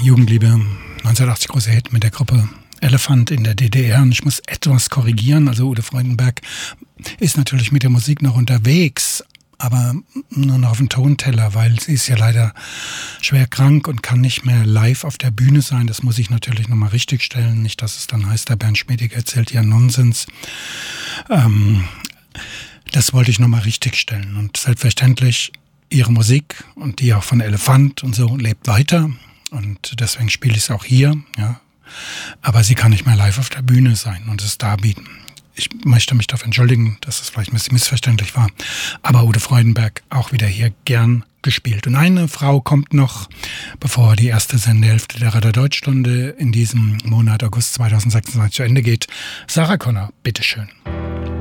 Jugendliebe, 1980 großer Hit mit der Gruppe Elephant in der DDR. Und ich muss etwas korrigieren. Also Udo Freudenberg ist natürlich mit der Musik noch unterwegs, aber nur noch auf dem Tonteller, weil sie ist ja leider schwer krank und kann nicht mehr live auf der Bühne sein. Das muss ich natürlich nochmal richtigstellen. Nicht, dass es dann heißt, der Bernd Schmiedig erzählt ja Nonsens. Das wollte ich nochmal richtigstellen. Und selbstverständlich, ihre Musik und die auch von Elefant und so lebt weiter. Und deswegen spiele ich es auch hier. Ja. Aber sie kann nicht mehr live auf der Bühne sein und es darbieten. Ich möchte mich dafür entschuldigen, dass es vielleicht ein bisschen missverständlich war. Aber Udo Freudenberg auch wieder hier gern gespielt. Und eine Frau kommt noch, bevor die erste Sendehälfte der Radar Deutschstunde in diesem Monat August 2026 zu Ende geht. Sarah Connor, bitteschön.